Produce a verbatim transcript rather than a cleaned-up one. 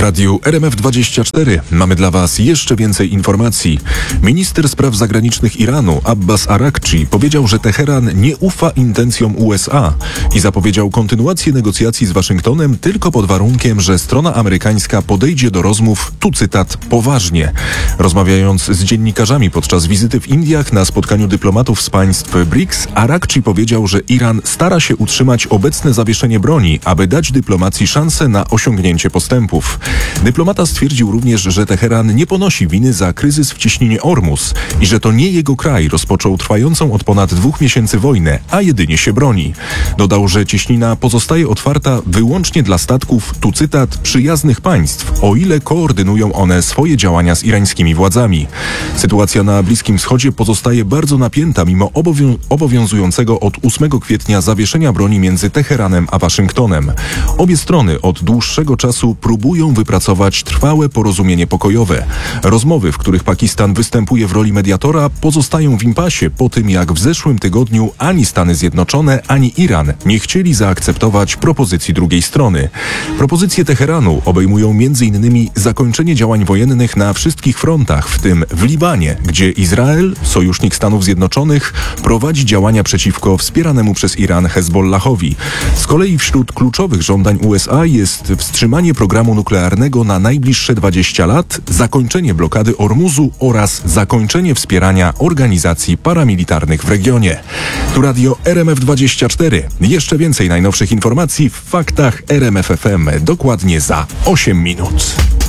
Radiu R M F dwadzieścia cztery mamy dla Was jeszcze więcej informacji. Minister spraw zagranicznych Iranu Abbas Araghchi powiedział, że Teheran nie ufa intencjom U S A i zapowiedział kontynuację negocjacji z Waszyngtonem tylko pod warunkiem, że strona amerykańska podejdzie do rozmów, tu cytat, poważnie. Rozmawiając z dziennikarzami podczas wizyty w Indiach na spotkaniu dyplomatów z państw B R I C S, Araghchi powiedział, że Iran stara się utrzymać obecne zawieszenie broni, aby dać dyplomacji szansę na osiągnięcie postępów. Dyplomata stwierdził również, że Teheran nie ponosi winy za kryzys w cieśninie Ormus i że to nie jego kraj rozpoczął trwającą od ponad dwóch miesięcy wojnę, a jedynie się broni. Dodał, że cieśnina pozostaje otwarta wyłącznie dla statków, tu cytat, przyjaznych państw, o ile koordynują one swoje działania z irańskimi władzami. Sytuacja na Bliskim Wschodzie pozostaje bardzo napięta mimo obowią- obowiązującego od ósmego kwietnia zawieszenia broni między Teheranem a Waszyngtonem. Obie strony od dłuższego czasu próbują wypracować trwałe porozumienie pokojowe. Rozmowy, w których Pakistan występuje w roli mediatora, pozostają w impasie po tym, jak w zeszłym tygodniu ani Stany Zjednoczone, ani Iran nie chcieli zaakceptować propozycji drugiej strony. Propozycje Teheranu obejmują między innymi zakończenie działań wojennych na wszystkich frontach, w tym w Libanie, gdzie Izrael, sojusznik Stanów Zjednoczonych, prowadzi działania przeciwko wspieranemu przez Iran Hezbollahowi. Z kolei wśród kluczowych żądań U S A jest wstrzymanie programu nuklearnego na najbliższe dwadzieścia lat, zakończenie blokady Ormuzu oraz zakończenie wspierania organizacji paramilitarnych w regionie. Tu Radio R M F dwadzieścia cztery. Jeszcze więcej najnowszych informacji w faktach R M F F M dokładnie za osiem minut.